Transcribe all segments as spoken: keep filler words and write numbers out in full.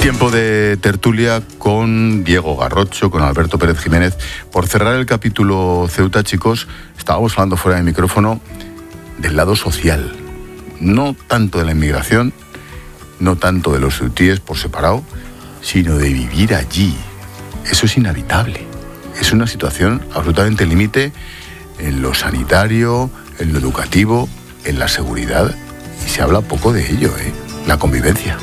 Tiempo de tertulia con Diego Garrocho, con Alberto Pérez Jiménez. Por cerrar el capítulo Ceuta, chicos, estábamos hablando fuera de micrófono del lado social. No tanto de la inmigración, no tanto de los ceutíes por separado, sino de vivir allí. Eso es inhabitable. Es una situación absolutamente límite en lo sanitario, en lo educativo, en la seguridad. Y se habla poco de ello, ¿eh? La convivencia.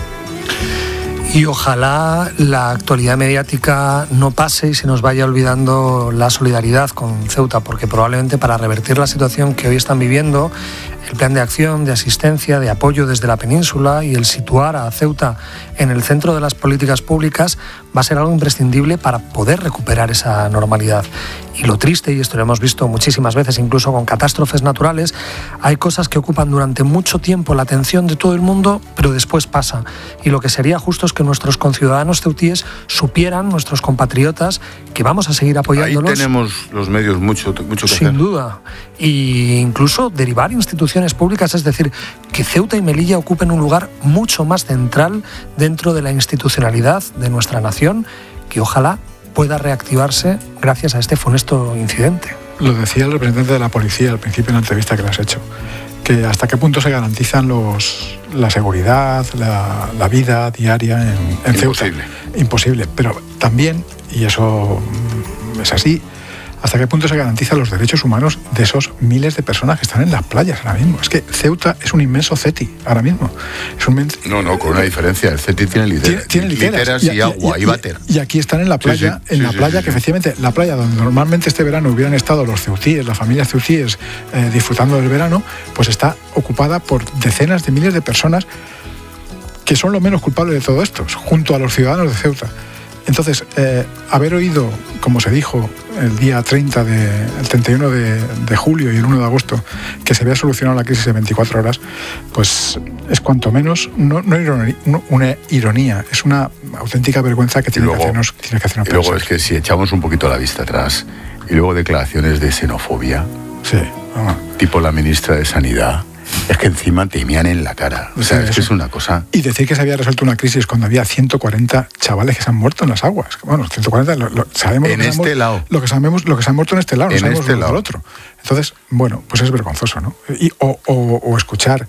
Y ojalá la actualidad mediática no pase y se nos vaya olvidando la solidaridad con Ceuta, porque probablemente para revertir la situación que hoy están viviendo, el plan de acción, de asistencia, de apoyo desde la península y el situar a Ceuta en el centro de las políticas públicas va a ser algo imprescindible para poder recuperar esa normalidad. Y lo triste, y esto lo hemos visto muchísimas veces, incluso con catástrofes naturales, hay cosas que ocupan durante mucho tiempo la atención de todo el mundo, pero después pasa. Y lo que sería justo es que nuestros conciudadanos ceutíes supieran, nuestros compatriotas, que vamos a seguir apoyándolos. Ahí tenemos los medios mucho, mucho que Sin hacer. duda. E incluso derivar instituciones públicas, es decir, que Ceuta y Melilla ocupen un lugar mucho más central dentro de la institucionalidad de nuestra nación, que ojalá pueda reactivarse gracias a este funesto incidente. Lo decía el representante de la policía al principio en la entrevista que le has hecho, que hasta qué punto se garantizan los, la seguridad, la, la vida diaria en, en Ceuta. Imposible. Imposible, pero también, y eso es así, hasta qué punto se garantizan los derechos humanos de esos miles de personas que están en las playas ahora mismo. Es que Ceuta es un inmenso CETI ahora mismo. Es un men- No, no, con una diferencia. El CETI tiene, liter- tiene, tiene literas, literas y, y agua y, y váter. Y aquí están en la playa, sí, sí, en sí, la sí, playa sí, que sí. efectivamente, la playa donde normalmente este verano hubieran estado los ceutíes, las familias ceutíes eh, disfrutando del verano, pues está ocupada por decenas de miles de personas que son los menos culpables de todo esto, junto a los ciudadanos de Ceuta. Entonces, eh, haber oído, como se dijo el día treinta de, el treinta y uno de, de julio y el uno de agosto, que se había solucionado la crisis en veinticuatro horas, pues es cuanto menos no, no ironía, una ironía, es una auténtica vergüenza que tiene, luego, que, hacernos, tiene que hacernos y luego pensar. Es que si echamos un poquito la vista atrás y luego declaraciones de xenofobia, sí, ah. tipo la ministra de Sanidad, es que encima te mean en la cara. O sea, sí, es eso. Que es una cosa... Y decir que se había resuelto una crisis cuando había ciento cuarenta chavales que se han muerto en las aguas. Bueno, ciento cuarenta, lo, lo, sabemos en lo que este han, lado. Lo que, sabemos, lo que se han muerto en este lado, no en sabemos este lo lado. del otro. Entonces, bueno, pues es vergonzoso, ¿no? Y, o, o, o escuchar,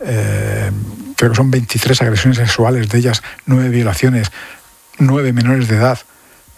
eh, creo que son veintitrés agresiones sexuales, de ellas nueve violaciones, nueve menores de edad,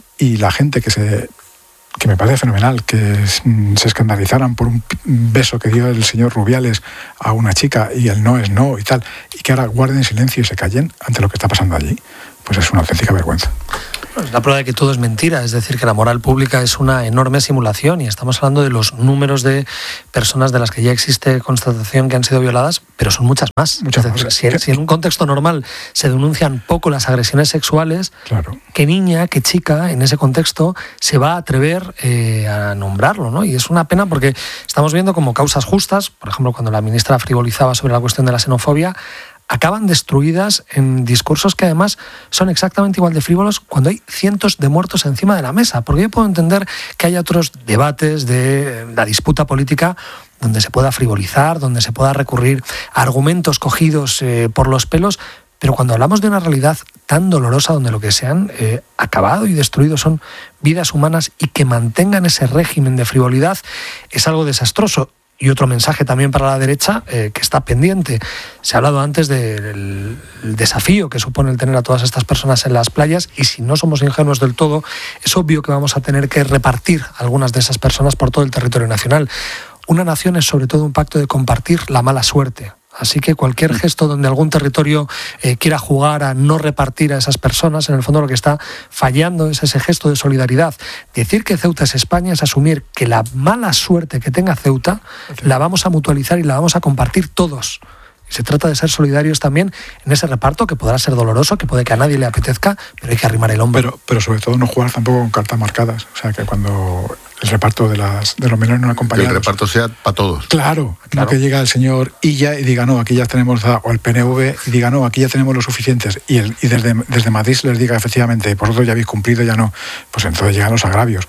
y la gente que se... que me parece fenomenal, que se escandalizaran por un beso que dio el señor Rubiales a una chica y el no es no y tal, y que ahora guarden silencio y se callen ante lo que está pasando allí, pues es una auténtica vergüenza. Es la prueba de que todo es mentira, es decir, que la moral pública es una enorme simulación y estamos hablando de los números de personas de las que ya existe constatación que han sido violadas, pero son muchas más. Muchas es decir, más. Si, si en un contexto normal se denuncian poco las agresiones sexuales, claro. ¿Qué niña, qué chica en ese contexto se va a atrever eh, a nombrarlo, ¿no? Y es una pena porque estamos viendo como causas justas, por ejemplo, cuando la ministra frivolizaba sobre la cuestión de la xenofobia, acaban destruidas en discursos que además son exactamente igual de frívolos cuando hay cientos de muertos encima de la mesa. Porque yo puedo entender que haya otros debates de la disputa política donde se pueda frivolizar, donde se pueda recurrir a argumentos cogidos eh, por los pelos, pero cuando hablamos de una realidad tan dolorosa donde lo que se han eh, acabado y destruido son vidas humanas y que mantengan ese régimen de frivolidad es algo desastroso. Y otro mensaje también para la derecha eh, que está pendiente. Se ha hablado antes del desafío que supone el tener a todas estas personas en las playas y si no somos ingenuos del todo, es obvio que vamos a tener que repartir algunas de esas personas por todo el territorio nacional. Una nación es sobre todo un pacto de compartir la mala suerte. Así que cualquier gesto donde algún territorio eh, quiera jugar a no repartir a esas personas, en el fondo lo que está fallando es ese gesto de solidaridad. Decir que Ceuta es España es asumir que la mala suerte que tenga Ceuta la vamos a mutualizar y la vamos a compartir todos. Y se trata de ser solidarios también en ese reparto que podrá ser doloroso, que puede que a nadie le apetezca, pero hay que arrimar el hombro. Pero, pero sobre todo no jugar tampoco con cartas marcadas. O sea, que cuando el reparto de, las, de los menores no acompañados... Que el reparto sea para todos. Claro, claro. No que llega el señor Illa y diga, no, aquí ya tenemos... O el P N V y diga, no, aquí ya tenemos los suficientes. Y, el, y desde, desde Madrid se les diga, efectivamente, vosotros ya habéis cumplido, ya no. Pues entonces llegan los agravios.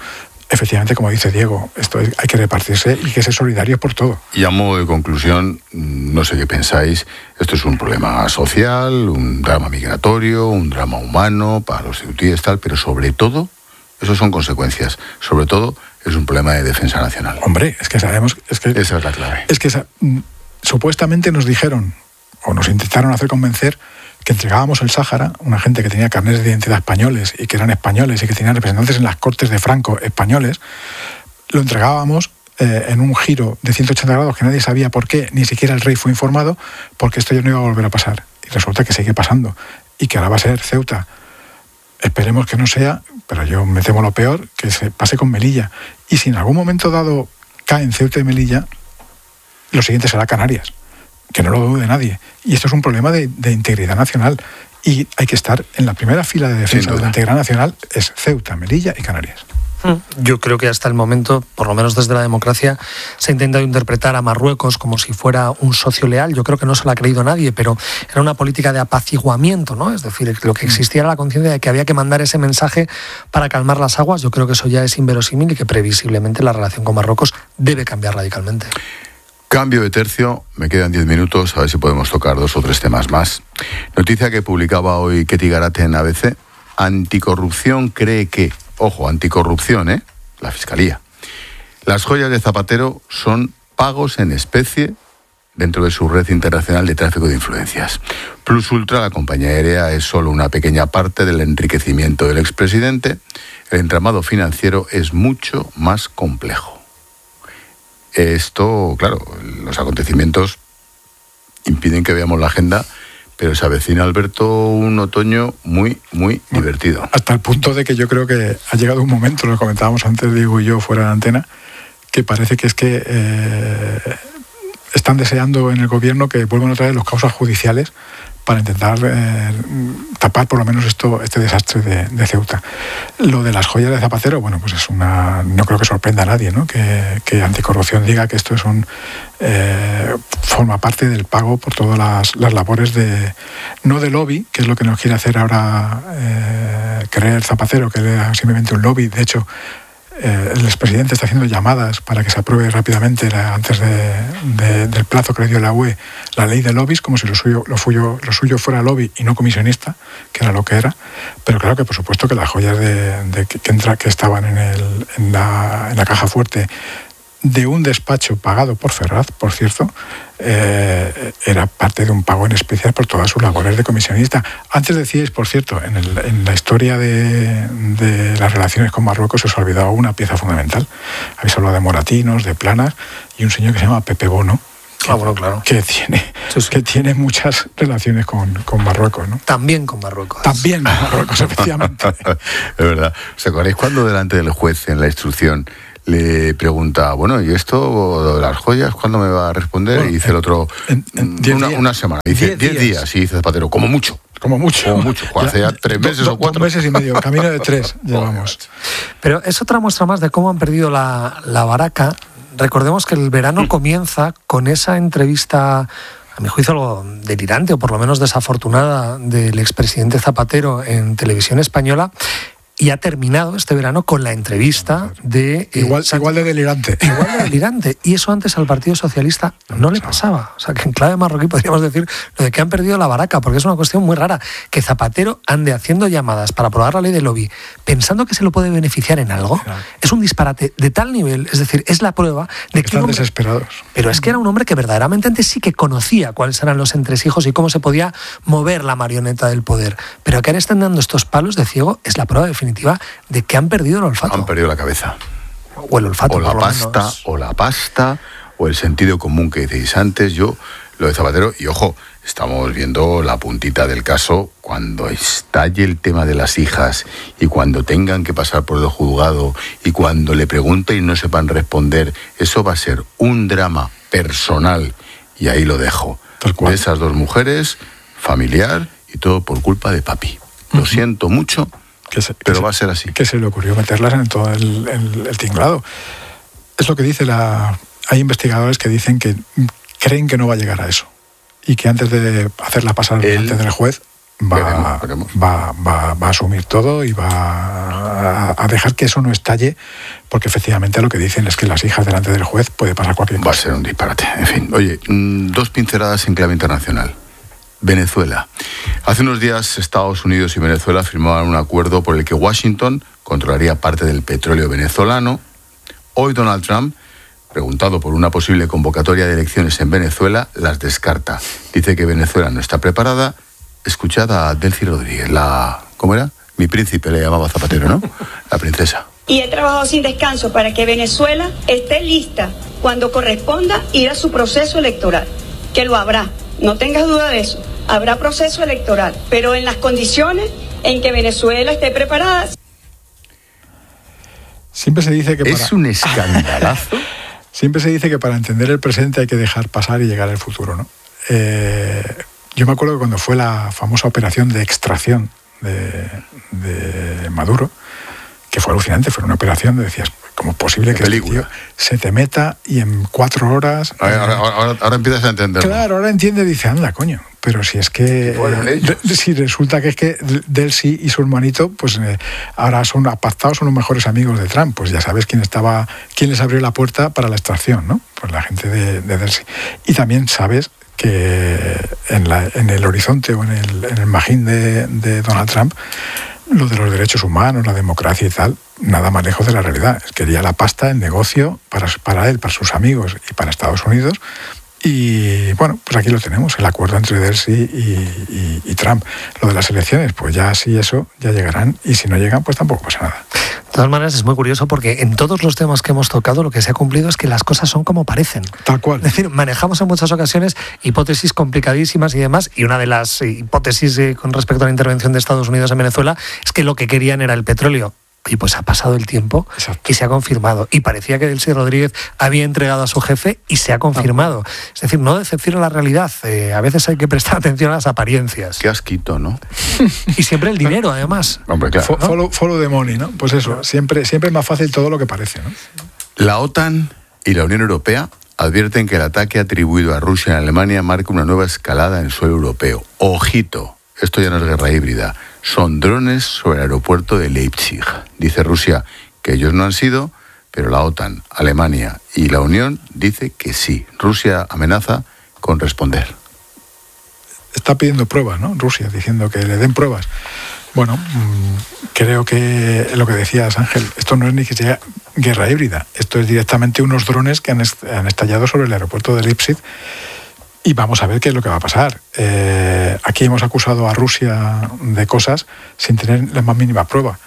efectivamente, como dice Diego, esto hay que repartirse y que ser solidarios por todo. Y a modo de conclusión, no sé qué pensáis, esto es un problema social, un drama migratorio, un drama humano para los ceutíes, tal, pero sobre todo, eso son consecuencias, sobre todo es un problema de defensa nacional. Hombre, es que sabemos... Es que, esa es la clave. Es que supuestamente nos dijeron, o nos intentaron hacer convencer, que entregábamos el Sáhara, una gente que tenía carnets de identidad españoles y que eran españoles y que tenían representantes en las cortes de Franco españoles, lo entregábamos eh, en un giro de ciento ochenta grados que nadie sabía por qué, ni siquiera el rey fue informado, porque esto ya no iba a volver a pasar. Y resulta que sigue pasando y que ahora va a ser Ceuta. Esperemos que no sea, pero yo me temo lo peor, que se pase con Melilla. Y si en algún momento dado caen Ceuta y Melilla, lo siguiente será Canarias. Que no lo dude nadie. Y esto es un problema de, de integridad nacional. Y hay que estar en la primera fila de defensa de la integridad nacional, es Ceuta, Melilla y Canarias. Yo creo que hasta el momento, por lo menos desde la democracia, se ha intentado interpretar a Marruecos como si fuera un socio leal. Yo creo que no se lo ha creído nadie, pero era una política de apaciguamiento, ¿no? Es decir, lo que existía era la conciencia de que había que mandar ese mensaje para calmar las aguas. Yo creo que eso ya es inverosímil y que previsiblemente la relación con Marruecos debe cambiar radicalmente. Cambio de tercio, me quedan diez minutos, a ver si podemos tocar dos o tres temas más. Noticia que publicaba hoy Ketty Garate en A B C. Anticorrupción cree que, ojo, anticorrupción, ¿eh? La Fiscalía. Las joyas de Zapatero son pagos en especie dentro de su red internacional de tráfico de influencias. Plus Ultra, la compañía aérea, es solo una pequeña parte del enriquecimiento del expresidente. El entramado financiero es mucho más complejo. Esto, claro, los acontecimientos impiden que veamos la agenda, pero se avecina, Alberto, un otoño muy, muy divertido. Hasta el punto de que yo creo que ha llegado un momento, lo comentábamos antes Diego y yo fuera de antena, que parece que es que eh, están deseando en el gobierno que vuelvan otra vez los causas judiciales para intentar eh, tapar por lo menos esto, este desastre de, de Ceuta. Lo de las joyas de Zapatero, bueno, pues es una... no creo que sorprenda a nadie, ¿no? Que, que Anticorrupción diga que esto es un... Eh, forma parte del pago por todas las, las labores de... no de lobby, que es lo que nos quiere hacer ahora eh, creer Zapatero, que era simplemente un lobby. De hecho, Eh, el expresidente está haciendo llamadas para que se apruebe rápidamente la, antes de, de, del plazo que le dio la U E la ley de lobbies, como si lo suyo, lo, suyo, lo suyo fuera lobby y no comisionista, que era lo que era. Pero claro que por supuesto que las joyas de, de que, que, entra, que estaban en, el, en, la, en la caja fuerte de un despacho pagado por Ferraz, por cierto, eh, era parte de un pago en especial por todas sus labores de comisionista. Antes decíais, por cierto, en, el, en la historia de, de las relaciones con Marruecos os olvidaba una pieza fundamental. Habéis hablado de moratinos, de planas, y un señor que se llama Pepe Bono, que, ah, bueno, claro. que, tiene, sí, sí. que tiene muchas relaciones con, con Marruecos, ¿no? También con Marruecos. También con Marruecos, efectivamente. Es verdad. ¿Os acordáis cuando delante del juez en la instrucción le pregunta, bueno, ¿y esto de las joyas cuándo me va a responder? Bueno, y dice el otro, en, en una, una semana. Dice, diez días. días. Y dice Zapatero, como mucho. Como mucho. Como mucho. Hace ya tres meses do, o cuatro. Dos meses y medio, camino de tres llevamos. Pero es otra muestra más de cómo han perdido la, la baraca. Recordemos que el verano mm. comienza con esa entrevista, a mi juicio algo delirante, o por lo menos desafortunada, del expresidente Zapatero en televisión española. Y ha terminado este verano con la entrevista de... Eh, igual, igual de delirante. Igual de delirante. Y eso antes al Partido Socialista no le pasaba. O sea, que en clave marroquí podríamos decir lo de que han perdido la baraca, porque es una cuestión muy rara. Que Zapatero ande haciendo llamadas para aprobar la ley de lobby, pensando que se lo puede beneficiar en algo, claro. Es un disparate de tal nivel. Es decir, es la prueba de que... Están hombre, desesperados. Pero es que era un hombre que verdaderamente antes sí que conocía cuáles eran los entresijos y cómo se podía mover la marioneta del poder. Pero que ahora están dando estos palos de ciego es la prueba definitiva de que han perdido el olfato. Han perdido la cabeza. O el olfato. O la por pasta, menos. o la pasta, o el sentido común que decís antes. Yo, lo de Zapatero, y ojo, estamos viendo la puntita del caso cuando estalle el tema de las hijas y cuando tengan que pasar por el juzgado y cuando le pregunten y no sepan responder. Eso va a ser un drama personal, y ahí lo dejo. De esas dos mujeres, familiar, y todo por culpa de papi. Lo uh-huh. siento mucho. Que se, pero que va a ser así. Que se le ocurrió meterlas en todo el, el, el tinglado. Es lo que dice la... Hay investigadores que dicen que creen que no va a llegar a eso y que antes de hacerla pasar Él, delante del juez... va, veremos, veremos. va, va, va a asumir todo y va a, a dejar que eso no estalle, porque efectivamente lo que dicen es que las hijas delante del juez puede pasar cualquier cosa. Va a ser un disparate. En fin, oye, dos pinceladas en clave internacional. Venezuela. Hace unos días Estados Unidos y Venezuela firmaban un acuerdo por el que Washington controlaría parte del petróleo venezolano. Hoy Donald Trump, preguntado por una posible convocatoria de elecciones en Venezuela, las descarta. Dice que Venezuela no está preparada. Escuchad a Delcy Rodríguez, la... ¿cómo era? Mi príncipe le llamaba Zapatero, ¿no? La princesa. Y he trabajado sin descanso para que Venezuela esté lista cuando corresponda ir a su proceso electoral, que lo habrá. No tengas duda de eso. Habrá proceso electoral, pero en las condiciones en que Venezuela esté preparada. Siempre se dice que para... Es un escandalazo. Siempre se dice que para entender el presente hay que dejar pasar y llegar al futuro, ¿no? Eh, yo me acuerdo que cuando fue la famosa operación de extracción de, de Maduro, que fue alucinante, fue una operación de decías, ¿cómo es posible que este tío se te meta y en cuatro horas... Ahora, ahora, ahora, ahora empiezas a entenderlo. Claro, ahora entiende y dice, anda, coño. Pero si es que... Eh, si resulta que es que Delcy y su hermanito, pues eh, ahora son apartados, son los mejores amigos de Trump. Pues ya sabes quién estaba, quién les abrió la puerta para la extracción, ¿no? Pues la gente de, de Delcy. Y también sabes que en, la, en el horizonte o en el, en el magín de, de Donald Trump, lo de los derechos humanos, la democracia y tal, nada más lejos de la realidad. Quería la pasta, el negocio, para, para él, para sus amigos y para Estados Unidos. Y bueno, pues aquí lo tenemos, el acuerdo entre Delcy y, y, y Trump. Lo de las elecciones, pues ya sí, eso, ya llegarán. Y si no llegan, pues tampoco pasa nada. De todas maneras, es muy curioso porque en todos los temas que hemos tocado lo que se ha cumplido es que las cosas son como parecen. Tal cual. Es decir, manejamos en muchas ocasiones hipótesis complicadísimas y demás, y una de las hipótesis eh, con respecto a la intervención de Estados Unidos en Venezuela es que lo que querían era el petróleo. Y pues ha pasado el tiempo. Exacto. Y se ha confirmado. Y parecía que Delcy Rodríguez había entregado a su jefe y se ha confirmado. Es decir, no decepciona la realidad. Eh, a veces hay que prestar atención a las apariencias. Qué asquito, ¿no? Y siempre el dinero, además. Hombre, claro. ¿no? Follow, follow the money, ¿no? Pues eso, siempre, siempre es más fácil todo lo que parece, ¿no? La OTAN y la Unión Europea advierten que el ataque atribuido a Rusia en Alemania marca una nueva escalada en suelo europeo. Ojito, esto ya no es guerra híbrida. Son drones sobre el aeropuerto de Leipzig. Dice Rusia que ellos no han sido, pero la OTAN, Alemania y la Unión dice que sí. Rusia amenaza con responder. Está pidiendo pruebas, ¿no? Rusia, diciendo que le den pruebas. Bueno, creo que lo que decías, Ángel, esto no es ni que sea guerra híbrida. Esto es directamente unos drones que han, est- han estallado sobre el aeropuerto de Leipzig. Y vamos a ver qué es lo que va a pasar. Eh, aquí hemos acusado a Rusia de cosas sin tener la más mínima prueba.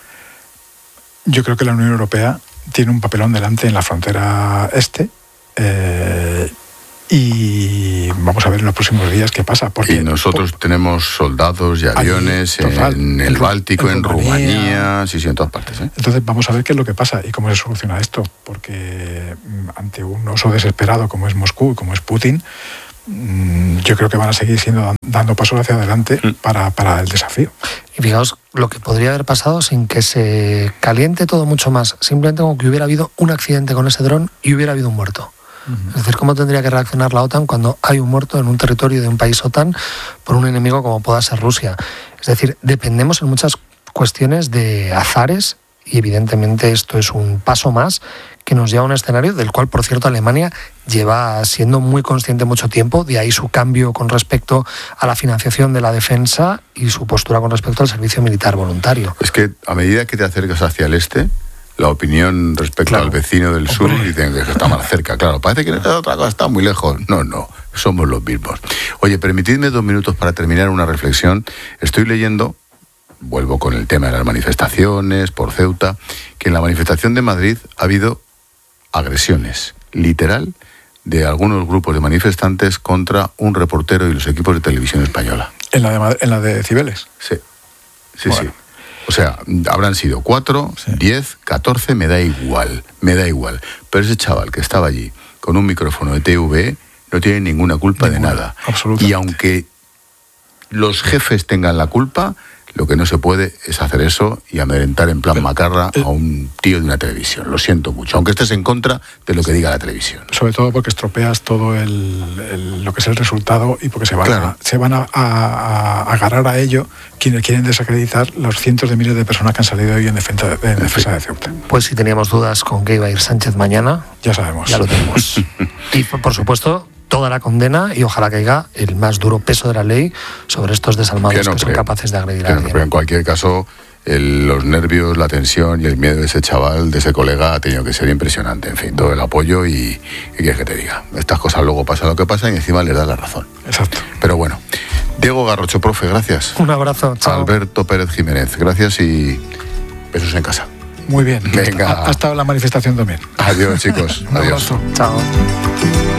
Yo creo que la Unión Europea tiene un papelón delante en la frontera este. Eh, y vamos a ver en los próximos días qué pasa. Porque, y nosotros por, tenemos soldados y aviones allí, total, en el Báltico, en, en Rumanía, Rumanía, sí, sí, en todas partes. ¿eh? Entonces vamos a ver qué es lo que pasa y cómo se soluciona esto. Porque ante un oso desesperado como es Moscú, como es Putin, yo creo que van a seguir siendo dando pasos hacia adelante para, para el desafío. Y fijaos lo que podría haber pasado sin que se caliente todo mucho más, simplemente como que hubiera habido un accidente con ese dron y hubiera habido un muerto. Uh-huh. Es decir, ¿cómo tendría que reaccionar la OTAN cuando hay un muerto en un territorio de un país OTAN por un enemigo como pueda ser Rusia? Es decir, dependemos en muchas cuestiones de azares y evidentemente esto es un paso más que nos lleva a un escenario del cual, por cierto, Alemania lleva siendo muy consciente mucho tiempo, de ahí su cambio con respecto a la financiación de la defensa y su postura con respecto al servicio militar voluntario. Es que a medida que te acercas hacia el este, la opinión respecto claro. al vecino del sur dicen que está más cerca. Claro, parece que otra cosa está muy lejos. No, no, somos los mismos. Oye, permitidme dos minutos para terminar una reflexión. Estoy leyendo, vuelvo con el tema de las manifestaciones por Ceuta, que en la manifestación de Madrid ha habido agresiones, literal, de algunos grupos de manifestantes contra un reportero y los equipos de televisión española. ¿En la de, en la de Cibeles? Sí, sí, bueno. sí. O sea, habrán sido cuatro, sí. diez, catorce, me da igual, me da igual. Pero ese chaval que estaba allí con un micrófono de T V E no tiene ninguna culpa ninguna, de nada. Absolutamente. Y aunque los jefes tengan la culpa, Lo que no se puede es hacer eso y amedrentar en plan macarra a un tío de una televisión. Lo siento mucho, aunque estés en contra de lo que diga la televisión. Sobre todo porque estropeas todo el, el, lo que es el resultado y porque se van, claro. a, se van a, a, a agarrar a ello quienes quieren desacreditar los cientos de miles de personas que han salido hoy en defensa, en defensa de Ceuta. Pues si teníamos dudas con qué iba a ir Sánchez mañana, ya sabemos. Ya lo tenemos. Y por supuesto, toda la condena y ojalá caiga el más duro peso de la ley sobre estos desalmados que, no que son capaces de agredir a alguien. No, pero en cualquier caso, el, los nervios, la tensión y el miedo de ese chaval, de ese colega, ha tenido que ser impresionante. En fin, todo el apoyo y, y ¿qué quieres que te diga? Estas cosas luego pasan lo que pasa y encima les da la razón. Exacto. Pero bueno, Diego Garrocho, profe, gracias. Un abrazo, chao. Alberto Pérez Jiménez, gracias y besos en casa. Muy bien. Venga. Ha, ha estado la manifestación también. Adiós, chicos. Un Adiós. abrazo. Chao.